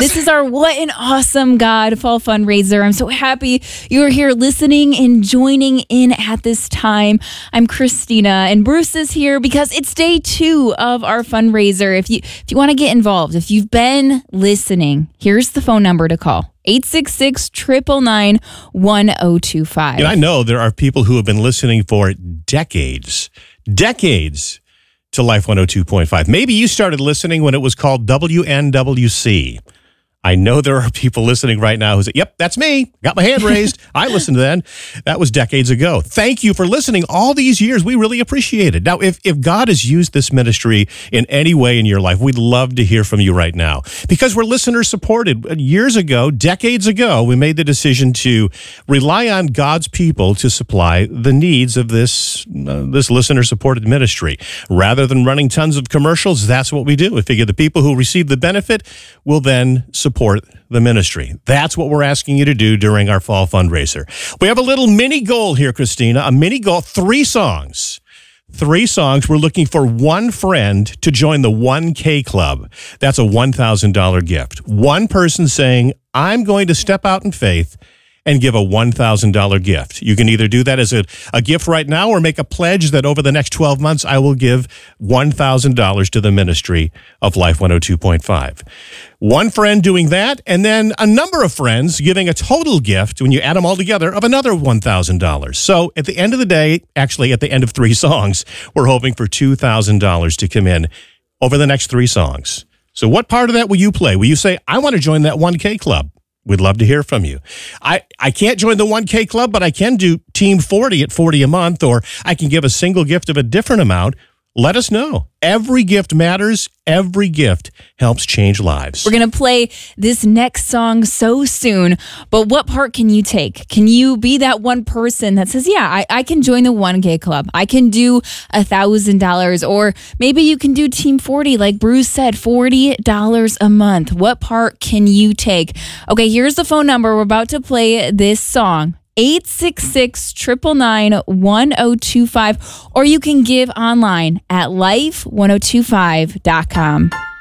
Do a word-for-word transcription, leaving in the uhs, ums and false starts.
This is our What an Awesome God Fall Fundraiser. I'm so happy you're here listening and joining in at this time. I'm Christina, and Bruce is here because it's day two of our fundraiser. If you if you want to get involved, if you've been listening, here's the phone number to call. eight six six, nine nine nine, one oh two five. And I know there are people who have been listening for decades, decades to Life one oh two point five. Maybe you started listening when it was called W N W C. I know there are people listening right now who say, yep, that's me. Got my hand raised. I listened then. That was decades ago. Thank you for listening all these years. We really appreciate it. Now, if, if God has used this ministry in any way in your life, we'd love to hear from you right now because we're listener supported. Years ago, decades ago, we made the decision to rely on God's people to supply the needs of this, uh, this listener supported ministry. Rather than running tons of commercials, that's what we do. We figure the people who receive the benefit will then support Support the ministry. That's what we're asking you to do during our fall fundraiser. We have a little mini goal here, Christina, a mini goal, three songs. Three songs. We're looking for one friend to join the one K Club. That's a one thousand dollars gift. One person saying, I'm going to step out in faith and give a one thousand dollars gift. You can either do that as a, a gift right now or make a pledge that over the next twelve months, I will give one thousand dollars to the ministry of Life one oh two point five. One friend doing that, and then a number of friends giving a total gift, when you add them all together, of another one thousand dollars. So at the end of the day, actually at the end of three songs, we're hoping for two thousand dollars to come in over the next three songs. So what part of that will you play? Will you say, I want to join that one K Club? We'd love to hear from you. I, I can't join the one K Club, but I can do Team forty at forty a month, or I can give a single gift of a different amount. Let us know. Every gift matters. Every gift helps change lives. We're going to play this next song so soon, but what part can you take? Can you be that one person that says, yeah, I, I can join the one K Club. I can do one thousand dollars, or maybe you can do Team forty, like Bruce said, forty dollars a month. What part can you take? Okay, here's the phone number. We're about to play this song. eight six six, nine nine nine, one oh two five, or you can give online at life one oh two five dot com.